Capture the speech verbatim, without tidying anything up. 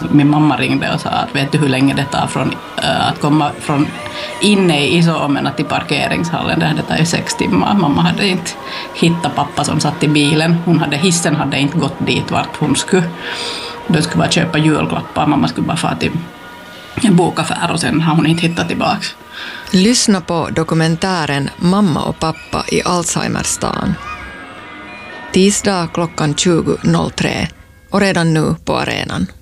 min mamma ringde och sa att vet du hur länge det tar från, äh, att komma från inne i Iso-Omena till parkeringshallen. Det hade tagit sex timmar. Mamma hade inte hittat pappa som satt i bilen. Hon hade, hissen hade inte gått dit vart hon skulle. Då skulle bara köpa julklappar. Mamma skulle bara få till en bokaffär och sen har hon inte hittat tillbaka. Lyssna på dokumentären Mamma och pappa i Alzheimerstan. Tisdag klockan tjugo noll tre och redan nu på arenan.